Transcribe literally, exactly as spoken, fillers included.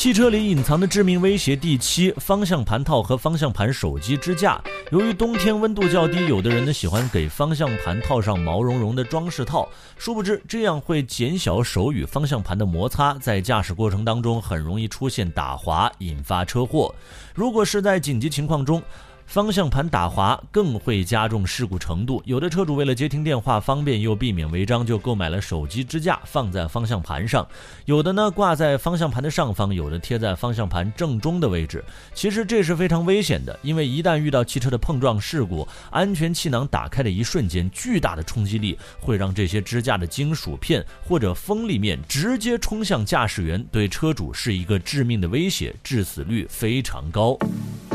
汽车里隐藏的致命威胁第七，方向盘套和方向盘手机支架。由于冬天温度较低，有的人呢喜欢给方向盘套上毛茸茸的装饰套，殊不知这样会减小手与方向盘的摩擦，在驾驶过程当中很容易出现打滑，引发车祸。如果是在紧急情况中，方向盘打滑更会加重事故程度，有的车主为了接听电话方便又避免违章，就购买了手机支架放在方向盘上，有的呢挂在方向盘的上方，有的贴在方向盘正中的位置。其实这是非常危险的，因为一旦遇到汽车的碰撞事故，安全气囊打开的一瞬间，巨大的冲击力会让这些支架的金属片或者锋利面直接冲向驾驶员，对车主是一个致命的威胁，致死率非常高。